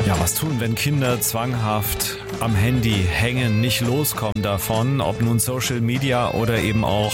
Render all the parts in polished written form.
Ja, was tun, wenn Kinder zwanghaft am Handy hängen, nicht loskommen davon, ob nun Social Media oder eben auch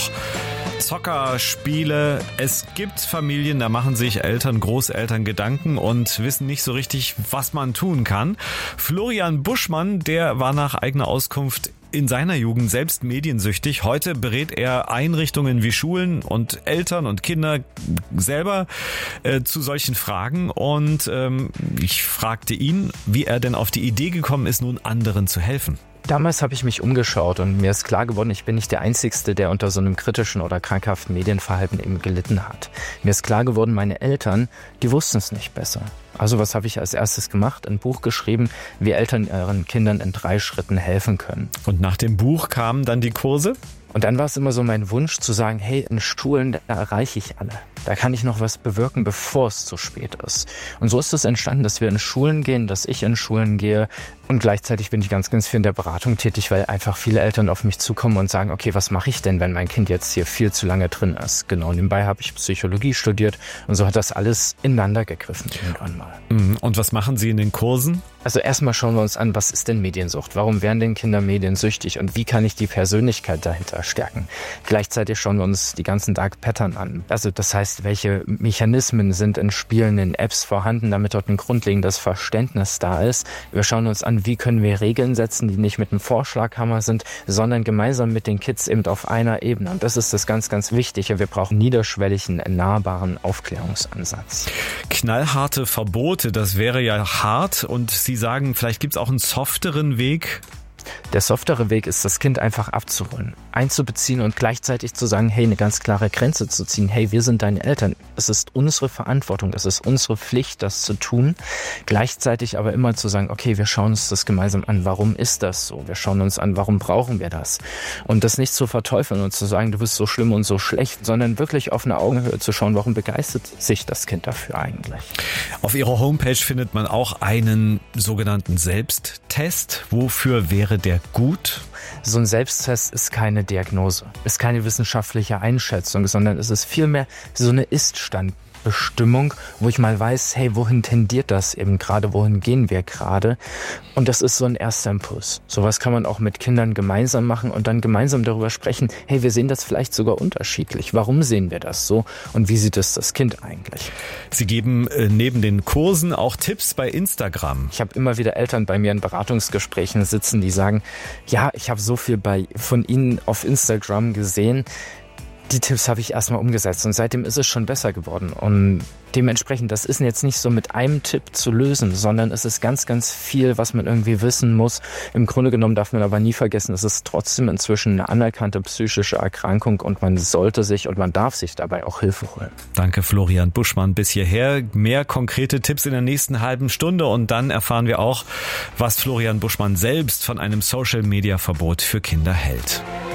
Zockerspiele. Es gibt Familien, da machen sich Eltern, Großeltern Gedanken und wissen nicht so richtig, was man tun kann. Florian Buschmann, der war nach eigener Auskunft in seiner Jugend selbst mediensüchtig. Heute berät er Einrichtungen wie Schulen und Eltern und Kinder selber zu solchen Fragen. Und ich fragte ihn, wie er denn auf die Idee gekommen ist, nun anderen zu helfen. Damals habe ich mich umgeschaut und mir ist klar geworden, ich bin nicht der Einzige, der unter so einem kritischen oder krankhaften Medienverhalten eben gelitten hat. Mir ist klar geworden, meine Eltern, die wussten es nicht besser. Also was habe ich als erstes gemacht? Ein Buch geschrieben, wie Eltern ihren Kindern in 3 Schritten helfen können. Und nach dem Buch kamen dann die Kurse? Und dann war es immer so mein Wunsch zu sagen, hey, in Schulen, da erreiche ich alle. Da kann ich noch was bewirken, bevor es zu spät ist. Und so ist es entstanden, dass wir in Schulen gehen, dass ich in Schulen gehe. Und gleichzeitig bin ich ganz viel in der Beratung tätig, weil einfach viele Eltern auf mich zukommen und sagen, okay, was mache ich denn, wenn mein Kind jetzt hier viel zu lange drin ist? Genau, nebenbei habe ich Psychologie studiert und so hat das alles ineinander gegriffen irgendwann mal. Und was machen Sie in den Kursen? Also erstmal schauen wir uns an, was ist denn Mediensucht? Warum werden denn Kinder mediensüchtig und wie kann ich die Persönlichkeit dahinter stärken? Gleichzeitig schauen wir uns die ganzen Dark Pattern an. Also das heißt, welche Mechanismen sind in Spielen, in Apps vorhanden, damit dort ein grundlegendes Verständnis da ist. Wir schauen uns an, wie können wir Regeln setzen, die nicht mit einem Vorschlaghammer sind, sondern gemeinsam mit den Kids eben auf einer Ebene. Und das ist das ganz Wichtige. Wir brauchen niederschwelligen, nahbaren Aufklärungsansatz. Knallharte Verbote, das wäre ja hart. Und Sie sagen, vielleicht gibt es auch einen softeren Weg. Der softere Weg ist, das Kind einfach abzuholen, einzubeziehen und gleichzeitig zu sagen, hey, eine ganz klare Grenze zu ziehen. Hey, wir sind deine Eltern. Es ist unsere Verantwortung, es ist unsere Pflicht, das zu tun. Gleichzeitig aber immer zu sagen, okay, wir schauen uns das gemeinsam an. Warum ist das so? Wir schauen uns an, warum brauchen wir das? Und das nicht zu verteufeln und zu sagen, du bist so schlimm und so schlecht, sondern wirklich auf eine Augenhöhe zu schauen, warum begeistert sich das Kind dafür eigentlich? Auf Ihrer Homepage findet man auch einen sogenannten Selbsttest. Wofür wäre der gut? So ein Selbsttest ist keine Diagnose, ist keine wissenschaftliche Einschätzung, sondern es ist vielmehr so eine Ist-Stand-Bestimmung, wo ich mal weiß, hey, wohin tendiert das eben gerade, wohin gehen wir gerade? Und das ist so ein erster Impuls. Sowas kann man auch mit Kindern gemeinsam machen und dann gemeinsam darüber sprechen, hey, wir sehen das vielleicht sogar unterschiedlich. Warum sehen wir das so und wie sieht es das Kind eigentlich? Sie geben neben den Kursen auch Tipps bei Instagram. Ich habe immer wieder Eltern bei mir in Beratungsgesprächen sitzen, die sagen, ja, ich habe so viel von Ihnen auf Instagram gesehen. Die Tipps habe ich erstmal umgesetzt und seitdem ist es schon besser geworden. Und dementsprechend, das ist jetzt nicht so mit einem Tipp zu lösen, sondern es ist ganz viel, was man irgendwie wissen muss. Im Grunde genommen darf man aber nie vergessen, es ist trotzdem inzwischen eine anerkannte psychische Erkrankung und man sollte sich und man darf sich dabei auch Hilfe holen. Danke Florian Buschmann bis hierher. Mehr konkrete Tipps in der nächsten halben Stunde und dann erfahren wir auch, was Florian Buschmann selbst von einem Social-Media-Verbot für Kinder hält.